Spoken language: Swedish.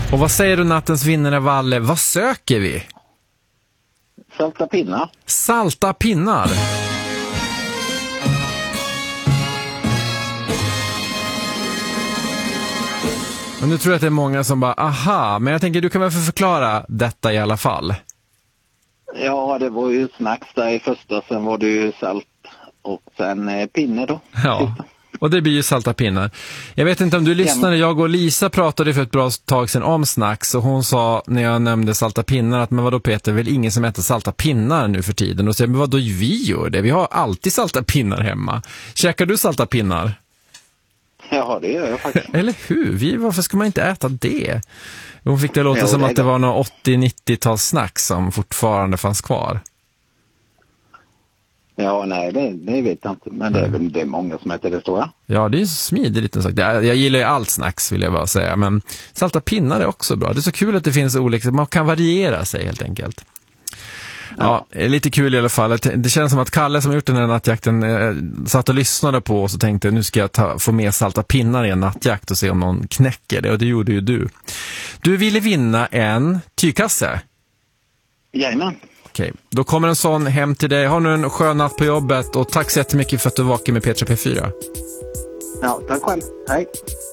Och vad säger du nattens vinnare, Valle? Vad söker vi? Salta pinnar. Salta pinnar. Men nu tror jag att det är många som bara, aha, men jag tänker du kan väl få förklara detta i alla fall. Ja, det var ju snacks där i första, sen var det ju salt och sen pinne då. Ja, och det blir ju salta pinnar. Jag vet inte om du lyssnade, jag och Lisa pratade för ett bra tag sedan om snacks och hon sa när jag nämnde salta pinnar att men vadå Peter, väl ingen som äter salta pinnar nu för tiden? Och så men vadå, vi gör det, vi har alltid salta pinnar hemma. Käkar du salta pinnar? Ja, det gör jag faktiskt. Eller hur? Varför ska man inte äta det? Hon fick det låta som att det var några 80-90-tals snacks som fortfarande fanns kvar. Ja, nej, det vet jag inte. Men det är väl det många som äter det, tror jag. Ja, det är smidigt lite sagt. Jag gillar ju allt snacks, vill jag bara säga. Men salta pinnar är också bra. Det är så kul att det finns olika. Man kan variera sig helt enkelt. Ja, lite kul i alla fall. Det känns som att Kalle som har gjort den här nattjakten satt och lyssnade på och så tänkte nu ska jag få med salta pinnar i en nattjakt och se om någon knäcker det. Och det gjorde ju du. Du ville vinna en tygkasse. Jajamän. Okej, då kommer en sån hem till dig. Ha nu en skön natt på jobbet och tack så jättemycket för att du vakade med Petra P4. Ja, tack själv. Hej.